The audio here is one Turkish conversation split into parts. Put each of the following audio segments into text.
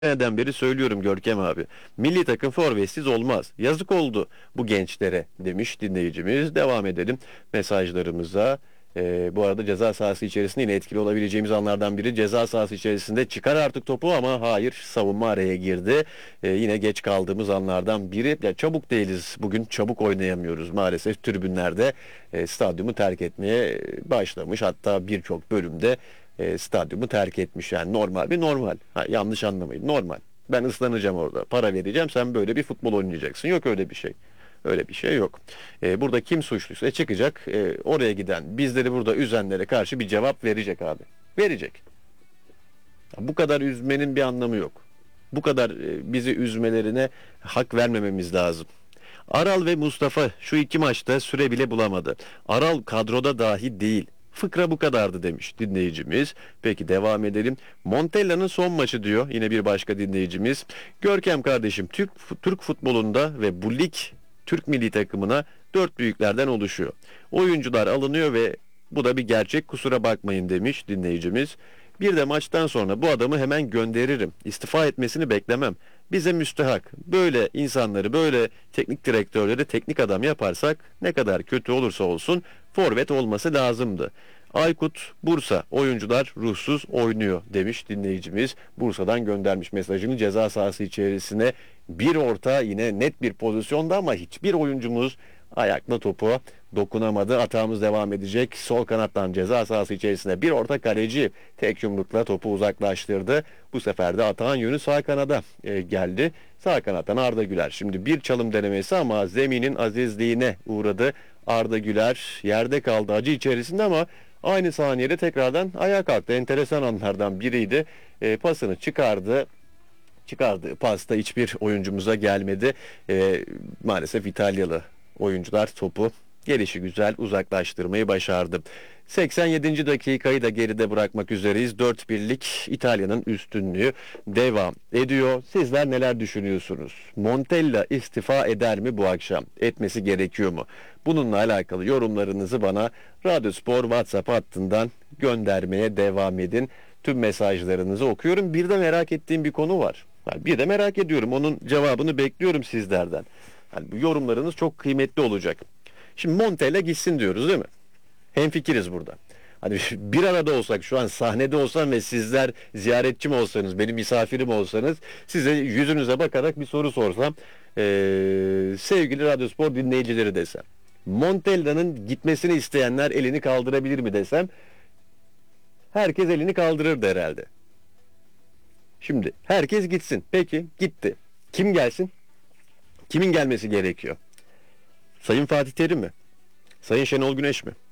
Neden beri söylüyorum Görkem abi. Milli takım forvetsiz olmaz. Yazık oldu bu gençlere demiş dinleyicimiz. Devam edelim mesajlarımıza. Bu arada ceza sahası içerisinde yine etkili olabileceğimiz anlardan biri ceza sahası içerisinde çıkar artık topu ama hayır savunma araya girdi. Yine geç kaldığımız anlardan biri. Ya, çabuk değiliz bugün çabuk oynayamıyoruz maalesef tribünlerde stadyumu terk etmeye başlamış. Hatta birçok bölümde stadyumu terk etmiş yani normal bir normal. Ha, yanlış anlamayın normal. Ben ıslanacağım orada. Para vereceğim. Sen böyle bir futbol oynayacaksın. Yok öyle bir şey. Öyle bir şey yok. Burada kim suçluysa çıkacak. Oraya giden bizleri burada üzenlere karşı bir cevap verecek abi. Verecek. Bu kadar üzmenin bir anlamı yok. Bu kadar bizi üzmelerine hak vermememiz lazım. Aral ve Mustafa şu iki maçta süre bile bulamadı. Aral kadroda dahi değil. Fıkra bu kadardı demiş dinleyicimiz. Peki devam edelim. Montella'nın son maçı diyor yine bir başka dinleyicimiz. Görkem kardeşim Türk futbolunda ve bu lig Türk milli takımına dört büyüklerden oluşuyor. Oyuncular alınıyor ve bu da bir gerçek kusura bakmayın demiş dinleyicimiz. Bir de maçtan sonra bu adamı hemen gönderirim. İstifa etmesini beklemem. Bize müstehak. Böyle insanları, böyle teknik direktörleri teknik adam yaparsak ne kadar kötü olursa olsun forvet olması lazımdı. Aykut Bursa oyuncular ruhsuz oynuyor demiş dinleyicimiz. Bursa'dan göndermiş mesajını ceza sahası içerisine bir orta yine net bir pozisyonda ama hiçbir oyuncumuz ayakla topu dokunamadı. Atağımız devam edecek. Sol kanattan ceza sahası içerisinde bir orta kaleci tek yumrukla topu uzaklaştırdı. Bu sefer de atağın yönü sağ kanada geldi. Sağ kanattan Arda Güler. Şimdi bir çalım denemesi ama zeminin azizliğine uğradı. Arda Güler yerde kaldı acı içerisinde ama aynı saniyede tekrardan ayağa kalktı. Enteresan anlardan biriydi. Pasını çıkardı. Çıkardığı pasta hiçbir oyuncumuza gelmedi. Maalesef İtalyalı oyuncular topu gelişigüzel uzaklaştırmayı başardı. 87. dakikayı da geride bırakmak üzereyiz. 4-1'lik İtalya'nın üstünlüğü devam ediyor. Sizler neler düşünüyorsunuz? Montella istifa eder mi bu akşam? Etmesi gerekiyor mu? Bununla alakalı yorumlarınızı bana Radyospor WhatsApp hattından göndermeye devam edin. Tüm mesajlarınızı okuyorum. Bir de merak ettiğim bir konu var. Bir de merak ediyorum. Onun cevabını bekliyorum sizlerden. Yani bu yorumlarınız çok kıymetli olacak. Şimdi Montella gitsin diyoruz değil mi? Hemfikiriz burada. Hani bir arada olsak şu an sahnede olsam ve sizler ziyaretçim olsanız, benim misafirim olsanız size yüzünüze bakarak bir soru sorsam sevgili Radyospor dinleyicileri desem Montella'nın gitmesini isteyenler elini kaldırabilir mi desem herkes elini kaldırırdı herhalde. Şimdi herkes gitsin. Peki gitti. Kim gelsin? Kimin gelmesi gerekiyor? Sayın Fatih Terim mi? Sayın Şenol Güneş mi?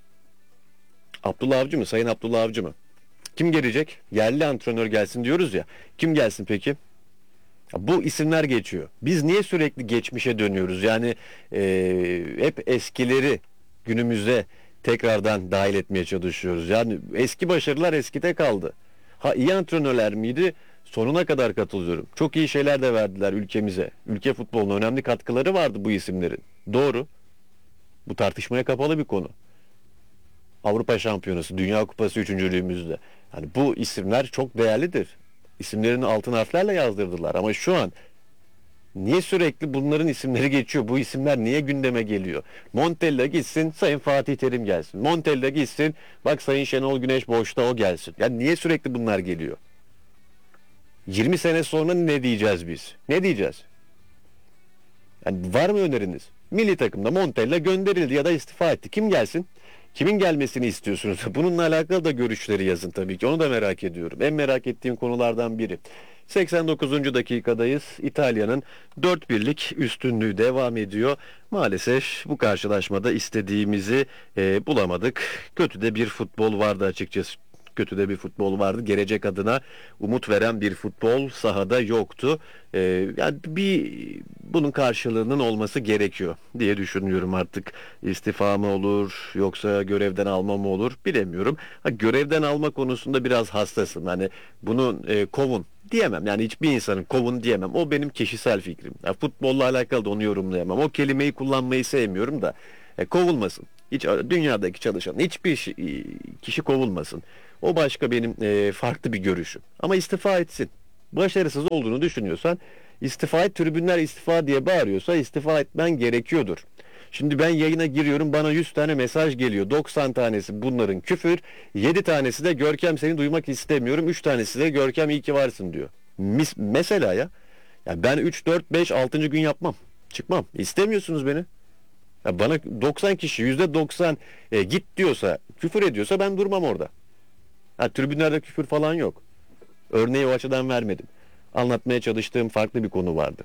Abdullah Avcı mı? Sayın Abdullah Avcı mı? Kim gelecek? Yerli antrenör gelsin diyoruz ya. Kim gelsin peki? Bu isimler geçiyor. Biz niye sürekli geçmişe dönüyoruz? Yani hep eskileri günümüze tekrardan dahil etmeye çalışıyoruz. Yani eski başarılar eskide kaldı. Ha iyi antrenörler miydi? Sonuna kadar katılıyorum. Çok iyi şeyler de verdiler ülkemize. Ülke futboluna önemli katkıları vardı bu isimlerin. Doğru. Bu tartışmaya kapalı bir konu. Avrupa Şampiyonası, Dünya Kupası üçüncülüğümüzde. Yani bu isimler çok değerlidir. İsimlerini altın harflerle yazdırdılar ama şu an niye sürekli bunların isimleri geçiyor? Bu isimler niye gündeme geliyor? Montella gitsin, Sayın Fatih Terim gelsin. Montella gitsin, bak Sayın Şenol Güneş boşta o gelsin. Yani niye sürekli bunlar geliyor? 20 sene sonra ne diyeceğiz biz? Ne diyeceğiz? Yani var mı öneriniz? Milli takımda Montella gönderildi ya da istifa etti. Kim gelsin? Kimin gelmesini istiyorsunuz? Bununla alakalı da görüşleri yazın tabii ki. Onu da merak ediyorum. En merak ettiğim konulardan biri. 89. dakikadayız. İtalya'nın 4-1'lik üstünlüğü devam ediyor. Maalesef bu karşılaşmada istediğimizi bulamadık. Kötü de bir futbol vardı açıkçası. Kötü de bir futbol vardı. Gelecek adına umut veren bir futbol sahada yoktu. Yani bunun karşılığının olması gerekiyor diye düşünüyorum artık. İstifa mı olur yoksa görevden alma mı olur bilemiyorum. Görevden alma konusunda biraz hassasım. Hani bunu kovun diyemem. Yani hiçbir insanın kovun diyemem. O benim kişisel fikrim. Yani futbolla alakalı da onu yorumlayamam. O kelimeyi kullanmayı sevmiyorum da kovulmasın. Hiç dünyadaki çalışan hiçbir kişi kovulmasın. O başka benim farklı bir görüşüm. Ama istifa etsin. Başarısız olduğunu düşünüyorsan istifa et, tribünler istifa diye bağırıyorsa istifa etmen gerekiyordur. Şimdi ben yayına giriyorum, bana 100 tane mesaj geliyor. 90 tanesi bunların küfür, 7 tanesi de Görkem seni duymak istemiyorum, 3 tanesi de Görkem iyi ki varsın diyor. Mesela ya ben 3, 4, 5, 6. gün yapmam. Çıkmam. İstemiyorsunuz beni. Ya bana 90 kişi %90 git diyorsa, küfür ediyorsa ben durmam orada. Ha, tribünlerde küfür falan yok. Örneği o açıdan vermedim. Anlatmaya çalıştığım farklı bir konu vardı.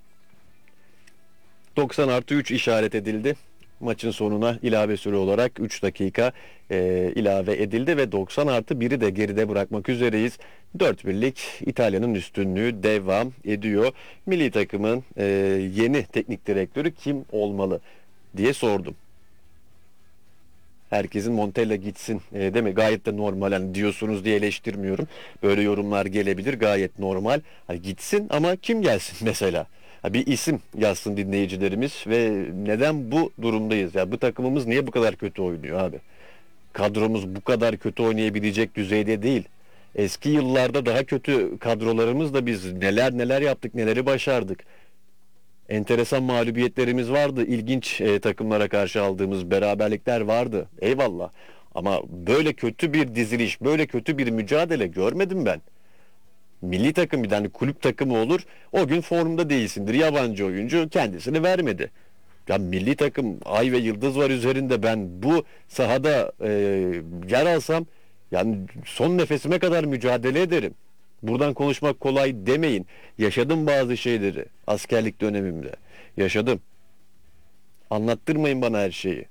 90+3 işaret edildi. Maçın sonuna ilave süre olarak 3 dakika ilave edildi ve 90+1'i de geride bırakmak üzereyiz. 4-1'lik İtalya'nın üstünlüğü devam ediyor. Milli takımın yeni teknik direktörü kim olmalı diye sordum. Herkesin Montella gitsin değil mi? Gayet de normal, hani diyorsunuz diye eleştirmiyorum. Böyle yorumlar gelebilir, gayet normal. Hani gitsin ama kim gelsin mesela? Ha, bir isim yazsın dinleyicilerimiz ve neden bu durumdayız? Ya bu takımımız niye bu kadar kötü oynuyor abi? Kadromuz bu kadar kötü oynayabilecek düzeyde değil. Eski yıllarda daha kötü kadrolarımızla biz neler neler yaptık, neleri başardık. Enteresan mağlubiyetlerimiz vardı. İlginç takımlara karşı aldığımız beraberlikler vardı. Eyvallah. Ama böyle kötü bir diziliş, böyle kötü bir mücadele görmedim ben. Milli takım bir tane kulüp takımı olur. O gün formda değilsindir. Yabancı oyuncu kendisini vermedi. Ya milli takım ay ve yıldız var üzerinde, ben bu sahada yer alsam yani son nefesime kadar mücadele ederim. Buradan konuşmak kolay demeyin. Yaşadım bazı şeyleri askerlik dönemimde. Yaşadım. Anlattırmayın bana her şeyi.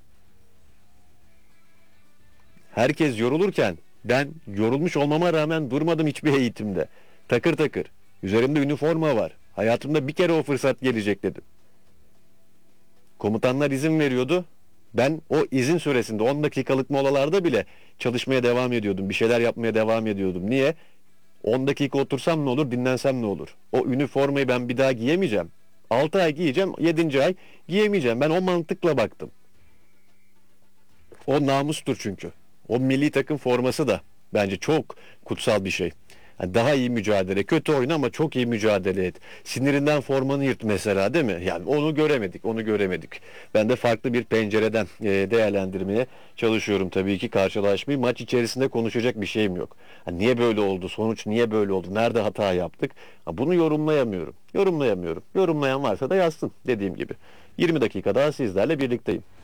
Herkes yorulurken ben yorulmuş olmama rağmen durmadım hiçbir eğitimde. Takır takır. Üzerimde üniforma var. Hayatımda bir kere o fırsat gelecek dedim. Komutanlar izin veriyordu. Ben o izin süresinde 10 dakikalık molalarda bile çalışmaya devam ediyordum. Bir şeyler yapmaya devam ediyordum. Niye? 10 dakika otursam ne olur, dinlensem ne olur? O üniformayı ben bir daha giyemeyeceğim. 6 ay giyeceğim, 7. ay giyemeyeceğim. Ben o mantıkla baktım. O namustur çünkü. O milli takım forması da bence çok kutsal bir şey. Yani daha iyi mücadele, kötü oyna ama çok iyi mücadele et. Sinirinden formanı yırt mesela, değil mi? Yani onu göremedik, onu göremedik. Ben de farklı bir pencereden değerlendirmeye çalışıyorum tabii ki karşılaşmayı. Maç içerisinde konuşacak bir şeyim yok. Yani niye böyle oldu, sonuç niye böyle oldu, nerede hata yaptık? Bunu yorumlayamıyorum. Yorumlayamıyorum. Yorumlayan varsa da yazsın dediğim gibi. 20 dakika daha sizlerle birlikteyim.